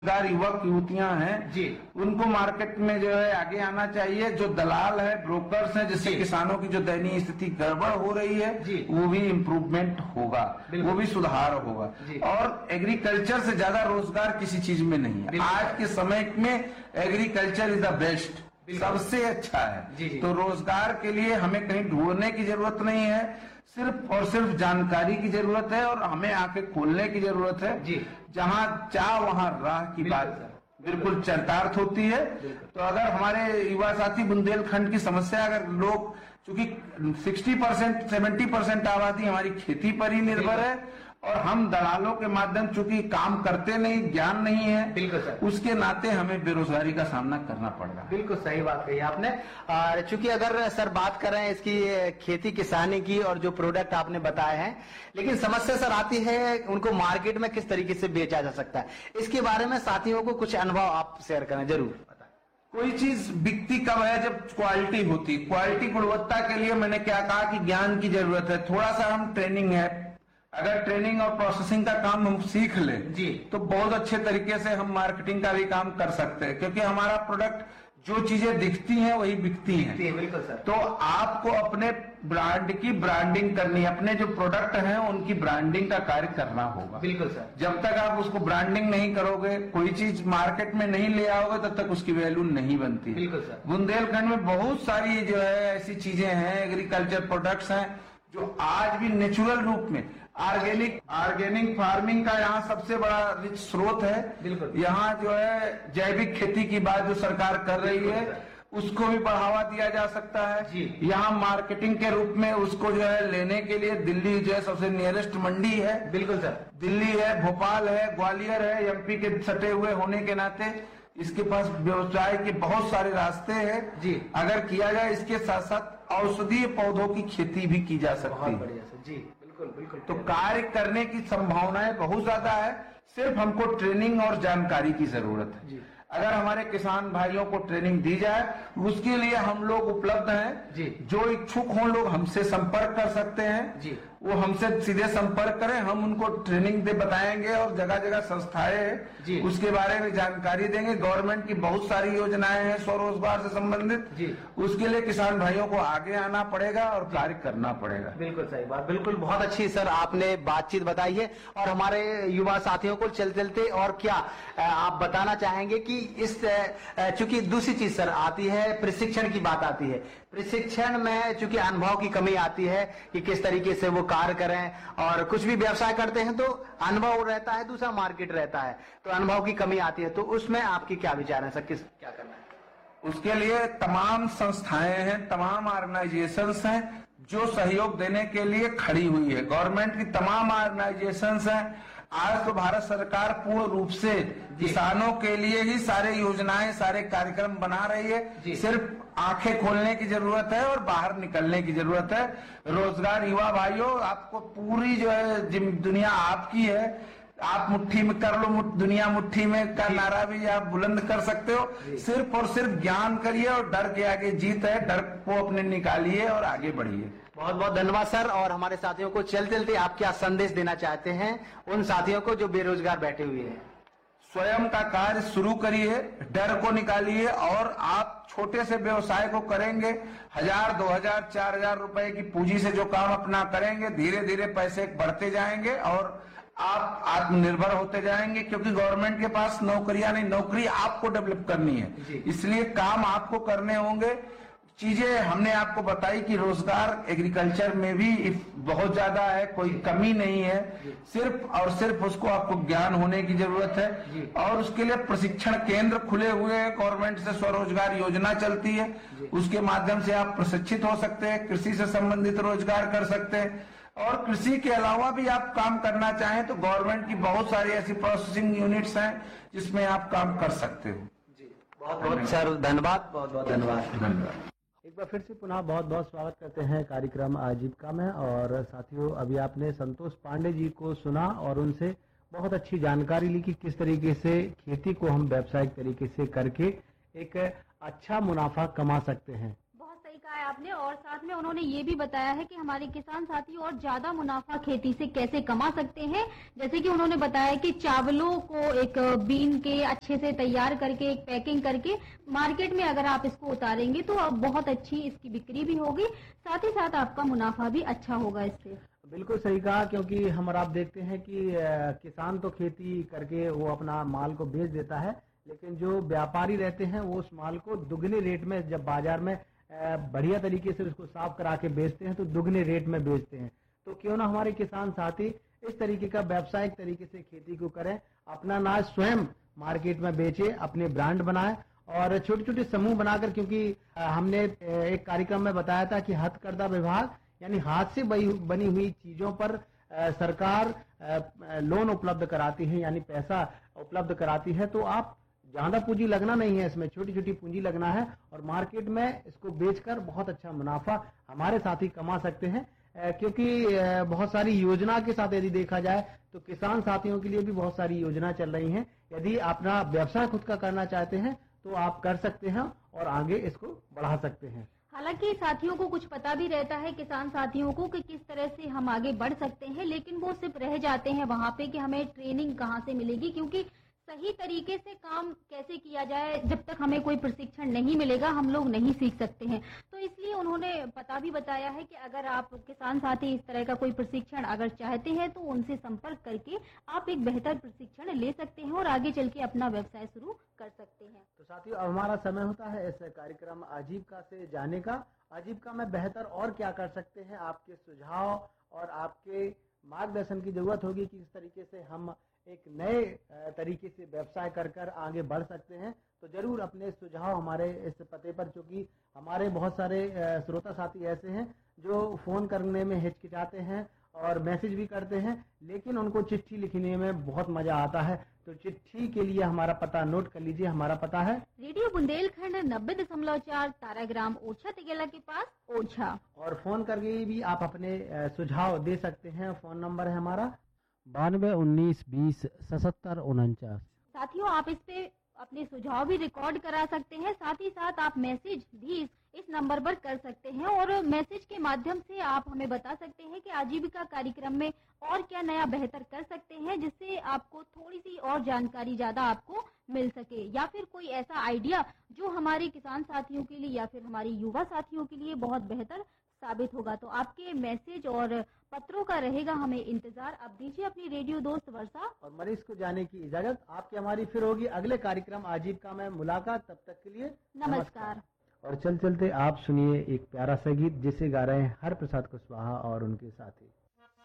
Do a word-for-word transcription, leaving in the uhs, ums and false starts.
बेरोजगार युवक युवतियां हैं जी, उनको मार्केट में जो है आगे आना चाहिए। जो दलाल है, ब्रोकर्स हैं, जिससे किसानों की जो दयनीय स्थिति गड़बड़ हो रही है जी, वो भी इम्प्रूवमेंट होगा, वो भी सुधार होगा। और एग्रीकल्चर से ज्यादा रोजगार किसी चीज में नहीं है। आज के समय में एग्रीकल्चर इज द बेस्ट, सबसे अच्छा है। जी, जी। तो रोजगार के लिए हमें कहीं ढूंढने की जरूरत नहीं है, सिर्फ और सिर्फ जानकारी की जरूरत है और हमें आंखें खोलने की जरूरत है। जी। जहां चाह वहां राह की बात बिल्कुल चरितार्थ होती है। तो अगर हमारे युवा साथी बुंदेलखंड की समस्या, अगर लोग, चूंकि साठ परसेंट सत्तर परसेंट आबादी हमारी खेती पर ही निर्भर है और हम दलालों के माध्यम चूंकि काम करते नहीं, ज्ञान नहीं है, बिल्कुल सर, उसके नाते हमें बेरोजगारी का सामना करना पड़ रहा है। बिल्कुल सही बात कही आपने। और चूंकि अगर सर बात कर रहे हैं इसकी खेती किसानी की और जो प्रोडक्ट आपने बताए हैं, लेकिन समस्या सर आती है उनको मार्केट में किस तरीके से बेचा जा सकता है, इसके बारे में साथियों को कुछ अनुभव आप शेयर करें जरूर। कोई चीज बिकती कब है? जब क्वालिटी होती। क्वालिटी गुणवत्ता के लिए मैंने क्या कहा कि ज्ञान की जरूरत है। थोड़ा सा हम ट्रेनिंग है, अगर ट्रेनिंग और प्रोसेसिंग का काम हम सीख लें जी, तो बहुत अच्छे तरीके से हम मार्केटिंग का भी काम कर सकते हैं, क्योंकि हमारा प्रोडक्ट जो चीजें दिखती हैं वही बिकती हैं। बिल्कुल सर। तो आपको अपने ब्रांड की ब्रांडिंग करनी, अपने जो प्रोडक्ट हैं उनकी ब्रांडिंग का कार्य करना होगा। बिल्कुल सर। जब तक आप उसको ब्रांडिंग नहीं करोगे, कोई चीज मार्केट में नहीं ले आओगे, तब तक उसकी वैल्यू नहीं बनती। बिल्कुल सर। बुंदेलखंड में बहुत सारी जो है ऐसी चीजें हैं, एग्रीकल्चर प्रोडक्ट्स हैं जो आज भी नेचुरल रूप में, ऑर्गेनिक ऑर्गेनिक फार्मिंग का यहाँ सबसे बड़ा रिच स्रोत है। बिल्कुल। यहाँ जो है जैविक खेती की बात जो सरकार कर रही है उसको भी बढ़ावा दिया जा सकता है जी। यहाँ मार्केटिंग के रूप में उसको जो है लेने के लिए दिल्ली जो है सबसे नियरेस्ट मंडी है। बिल्कुल सर। दिल्ली है, भोपाल है, ग्वालियर है, एमपी के सटे हुए होने के नाते इसके पास व्यवसाय के बहुत सारे रास्ते हैं जी। अगर किया जाए, इसके साथ साथ औषधीय पौधों की खेती भी की जा सकती है। जी, बिल्कुल बिल्कुल। तो कार्य करने की संभावनाएं बहुत ज्यादा है, सिर्फ हमको ट्रेनिंग और जानकारी की जरूरत है। जी। अगर हमारे किसान भाइयों को ट्रेनिंग दी जाए, उसके लिए हम लोग उपलब्ध हैं जी। जो इच्छुक हों लोग हमसे संपर्क कर सकते हैं जी। वो हमसे सीधे संपर्क करें, हम उनको ट्रेनिंग दे बताएंगे और जगह जगह संस्थाएं जी। उसके बारे में जानकारी देंगे। गवर्नमेंट की बहुत सारी योजनाएं हैं स्वरोजगार से संबंधित जी। उसके लिए किसान भाइयों को आगे आना पड़ेगा और कार्य करना पड़ेगा। बिल्कुल सही बात, बिल्कुल बहुत अच्छी सर आपने बातचीत बताई है। और हमारे युवा साथियों को चल चलते और क्या आप बताना चाहेंगे कि इस चूंकि दूसरी चीज सर आती है, प्रशिक्षण की बात आती है। प्रशिक्षण में चूंकि अनुभव की कमी आती है कि किस तरीके से वो कार्य करें, और कुछ भी व्यवसाय करते हैं तो अनुभव रहता है, दूसरा मार्केट रहता है, तो अनुभव की कमी आती है। तो उसमें आपकी क्या विचार है सर, किस क्या करना है? उसके लिए तमाम संस्थाएं हैं, तमाम ऑर्गेनाइजेशंस हैं जो सहयोग देने के लिए खड़ी हुई है। गवर्नमेंट की तमाम ऑर्गेनाइजेशंस हैं। आज तो भारत सरकार पूर्ण रूप से किसानों के लिए ही सारे योजनाएं, सारे कार्यक्रम बना रही है। सिर्फ आंखें खोलने की जरूरत है और बाहर निकलने की जरूरत है। रोजगार युवा भाइयों, आपको पूरी जो है दुनिया आपकी है, आप मुट्ठी में कर लो, मुठ, दुनिया मुट्ठी में का नारा भी आप बुलंद कर सकते हो। सिर्फ और सिर्फ ज्ञान करिए और डर के आगे जीत है, डर को अपने निकालिए और आगे बढ़िए। बहुत बहुत धन्यवाद सर। और हमारे साथियों को चलते चलते आप क्या संदेश देना चाहते हैं उन साथियों को जो बेरोजगार बैठे हुए हैं? स्वयं का कार्य शुरू करिए, डर को निकालिए, और आप छोटे से व्यवसाय को करेंगे, हजार दो हजार चार हजार रुपए की पूंजी से जो काम अपना करेंगे, धीरे धीरे पैसे बढ़ते जाएंगे और आप आत्मनिर्भर होते जाएंगे। क्योंकि गवर्नमेंट के पास नौकरियां नहीं, नौकरी आपको डेवलप करनी है, इसलिए काम आपको करने होंगे। चीजें हमने आपको बताई कि रोजगार एग्रीकल्चर में भी बहुत ज्यादा है, कोई कमी नहीं है, सिर्फ और सिर्फ उसको आपको ज्ञान होने की जरूरत है। और उसके लिए प्रशिक्षण केंद्र खुले हुए हैं, गवर्नमेंट से स्वरोजगार योजना चलती है, उसके माध्यम से आप प्रशिक्षित हो सकते हैं, कृषि से संबंधित रोजगार कर सकते हैं। और कृषि के अलावा भी आप काम करना चाहें तो गवर्नमेंट की बहुत सारी ऐसी प्रोसेसिंग यूनिट्स हैं जिसमें आप काम कर सकते हो। जी, बहुत बहुत सर धन्यवाद, बहुत बहुत धन्यवाद। धन्यवाद। एक बार फिर से पुनः बहुत बहुत स्वागत करते हैं कार्यक्रम आजीविका में। और साथियों, अभी आपने संतोष पांडे जी को सुना और उनसे बहुत अच्छी जानकारी ली कि किस तरीके से खेती को हम व्यावसायिक तरीके से करके एक अच्छा मुनाफा कमा सकते हैं। बहुत सही कहा आपने, और साथ में उन्होंने ये भी बताया है कि हमारे किसान साथी और ज्यादा मुनाफा खेती से कैसे कमा सकते हैं। जैसे कि उन्होंने बताया कि चावलों को एक बीन के अच्छे से तैयार करके, एक पैकिंग करके मार्केट में अगर आप इसको उतारेंगे तो अब बहुत अच्छी इसकी बिक्री भी होगी, साथ ही साथ आपका मुनाफा भी अच्छा होगा इससे। बिल्कुल सही कहा, क्योंकि हम और आप देखते हैं कि अ, किसान तो खेती करके वो अपना माल को बेच देता है, लेकिन जो व्यापारी रहते हैं वो उस माल को दुगने रेट में जब बाजार में अ, बढ़िया तरीके से उसको साफ करा के बेचते हैं तो दुगने रेट में बेचते हैं। तो क्यों ना हमारे किसान साथी इस तरीके का व्यावसायिक तरीके से खेती को करें, अपना अनाज स्वयं मार्केट में बेचे, अपने ब्रांड बनाए और छोटे छोटे समूह बनाकर, क्योंकि अ, हमने अ, एक कार्यक्रम में बताया था कि हथकरघा विभाग यानी हाथ से बनी हुई चीजों पर आ, सरकार आ, लोन उपलब्ध कराती है, यानी पैसा उपलब्ध कराती है। तो आप ज्यादा पूंजी लगना नहीं है, इसमें छोटी छोटी पूंजी लगना है और मार्केट में इसको बेचकर बहुत अच्छा मुनाफा हमारे साथी कमा सकते हैं। आ, क्योंकि आ, बहुत सारी योजना के साथ यदि देखा जाए तो किसान साथियों के लिए भी बहुत सारी योजना चल रही हैं। यदि अपना व्यवसाय खुद का करना चाहते हैं तो आप कर सकते हैं और आगे इसको बढ़ा सकते हैं। हालांकि साथियों को कुछ पता भी रहता है, किसान साथियों को, कि किस तरह से हम आगे बढ़ सकते हैं, लेकिन वो सिर्फ रह जाते हैं वहां पे कि हमें ट्रेनिंग कहाँ से मिलेगी, क्योंकि सही तरीके से काम कैसे किया जाए जब तक हमें कोई प्रशिक्षण नहीं मिलेगा हम लोग नहीं सीख सकते हैं। तो इसलिए उन्होंने पता भी बताया है कि अगर आप किसान साथी इस तरह का कोई प्रशिक्षण अगर चाहते हैं तो उनसे संपर्क करके आप एक बेहतर प्रशिक्षण ले सकते हैं और आगे चल के अपना व्यवसाय शुरू कर सकते हैं। तो साथियों, अब हमारा समय होता है इस कार्यक्रम आजीविका से जाने का। आजीविका में बेहतर और क्या कर सकते हैं, आपके सुझाव और आपके मार्गदर्शन की जरूरत होगी कि किस तरीके से हम एक नए तरीके से व्यवसाय कर कर आगे बढ़ सकते हैं। तो जरूर अपने सुझाव हमारे इस पते पर, क्योंकि हमारे बहुत सारे श्रोता साथी ऐसे हैं जो फोन करने में हिचकिचाते हैं और मैसेज भी करते हैं, लेकिन उनको चिट्ठी लिखने में बहुत मजा आता है। तो चिट्ठी के लिए हमारा पता नोट कर लीजिए। हमारा पता है रेडियो बुंदेलखंड नब्बे दशमलव चार ताराग्राम ओछा तिगेला के पास ओछा। और फोन करके भी आप अपने सुझाव दे सकते हैं। फोन नंबर है हमारा बानवे उन्नीस बीस सतहत्तर उनचास। साथियों, आप इस पे अपने सुझाव भी रिकॉर्ड करा सकते हैं, साथ ही साथ आप मैसेज भी इस नंबर पर कर सकते हैं और मैसेज के माध्यम से आप हमें बता सकते हैं कि आजीविका कार्यक्रम में और क्या नया बेहतर कर सकते हैं, जिससे आपको थोड़ी सी और जानकारी ज्यादा आपको मिल सके, या फिर कोई ऐसा आइडिया जो हमारे किसान साथियों के लिए या फिर हमारे युवा साथियों के लिए बहुत बेहतर साबित होगा। तो आपके मैसेज और पत्रों का रहेगा हमें इंतजार। अब दीजिए अपनी रेडियो दोस्त वर्षा और मनीष को जाने की इजाजत। आपकी हमारी फिर होगी अगले कार्यक्रम आजीविका में मुलाकात। तब तक के लिए नमस्कार, नमस्कार। और चल चलते आप सुनिए एक प्यारा सा गीत जिसे गा रहे हैं हर प्रसाद कुशवाहा और उनके साथी।